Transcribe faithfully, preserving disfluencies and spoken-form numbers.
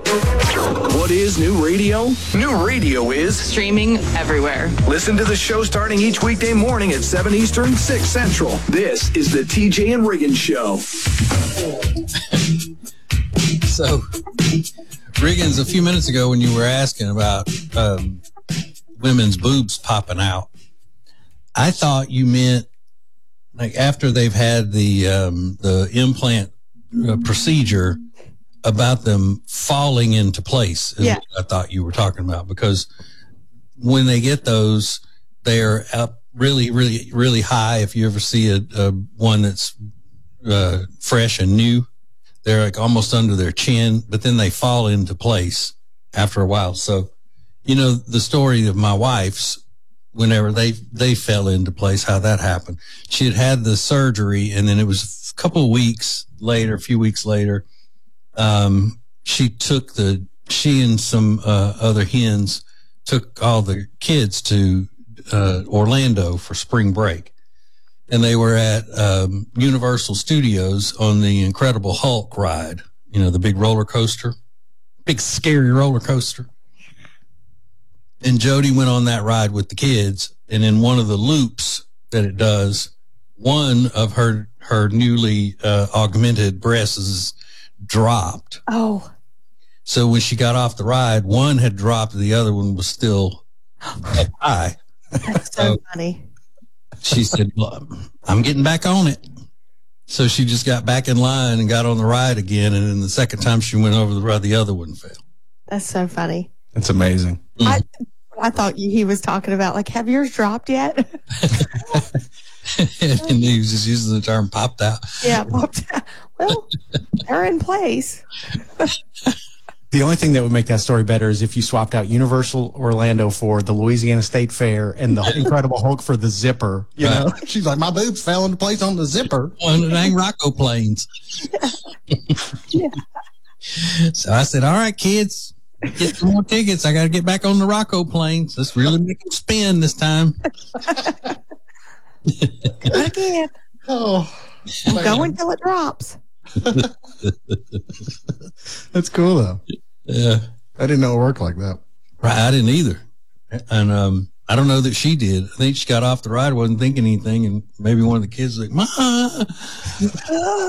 What is new radio? New radio is streaming everywhere. Listen to the show starting each weekday morning at seven Eastern, six Central. This is the T J and Riggins Show. So, Riggins, a few minutes ago when you were asking about um, women's boobs popping out, I thought you meant like after they've had the um, the implant uh, procedure, about them falling into place is yeah. what I thought you were talking about, because when they get those, they're up really, really, really high. If you ever see a, a one that's uh, fresh and new, they're like almost under their chin, but then they fall into place after a while. So, you know, the story of my wife's, whenever they, they fell into place, how that happened. She had had the surgery, and then it was a couple of weeks later, a few weeks later, Um, she took the, she and some, uh, other hens took all the kids to, uh, Orlando for spring break. And they were at, um, Universal Studios on the Incredible Hulk ride, you know, the big roller coaster, big scary roller coaster. And Jody went on that ride with the kids. And in one of the loops that it does, one of her, her newly, uh, augmented breasts dropped. Oh. So when she got off the ride, one had dropped, the other one was still up high. That's so, so funny. She said, well, I'm getting back on it. So she just got back in line and got on the ride again. And then the second time she went over the ride, the other one fell. That's so funny. That's amazing. Mm. I, I thought he was talking about, like, have yours dropped yet? And he was just using the term popped out. Yeah, popped out. Well, they're in place. The only thing that would make that story better is if you swapped out Universal Orlando for the Louisiana State Fair and the Incredible Hulk for the zipper. You right. know, she's like, my boobs fell into place on the zipper. On the dang Rocco planes. Yeah. So I said, all right, kids, get some more tickets. I got to get back on the Rocco planes. Let's really make them spin this time. Go again. Oh, go until it drops. That's cool though. Yeah, I didn't know it worked like that. Right, I didn't either, and um, I don't know that she did. I think she got off the ride, wasn't thinking anything, and maybe one of the kids was like, "Ma."